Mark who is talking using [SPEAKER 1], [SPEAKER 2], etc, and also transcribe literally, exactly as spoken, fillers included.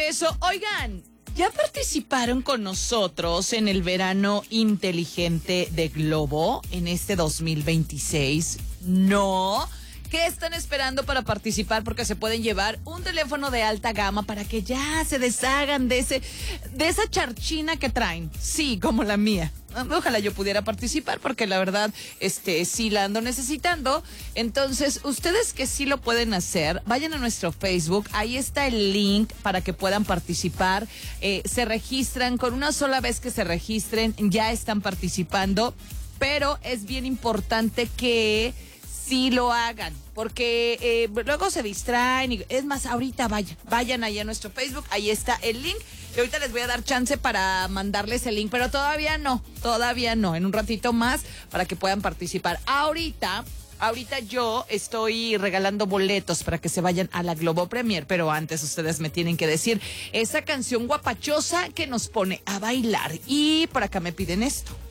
[SPEAKER 1] eso. Oigan, ¿ya participaron con nosotros en el verano inteligente de Globo en este dos mil veintiséis? No. ¿Qué están esperando para participar? Porque se pueden llevar un teléfono de alta gama para que ya se deshagan de ese, de esa charchina que traen. Sí, como la mía. Ojalá yo pudiera participar porque la verdad, este, sí la ando necesitando. Entonces, ustedes que sí lo pueden hacer, vayan a nuestro Facebook. Ahí está el link para que puedan participar. Eh, se registran, con una sola vez que se registren, ya están participando. Pero es bien importante que sí lo hagan, porque eh, luego se distraen. Y, es más, ahorita vayan, vayan ahí a nuestro Facebook, ahí está el link. Y ahorita les voy a dar chance para mandarles el link, pero todavía no, todavía no, en un ratito más para que puedan participar. Ahorita, ahorita yo estoy regalando boletos para que se vayan a la Globo Premier, pero antes ustedes me tienen que decir esa canción guapachosa que nos pone a bailar. Y por acá me piden esto.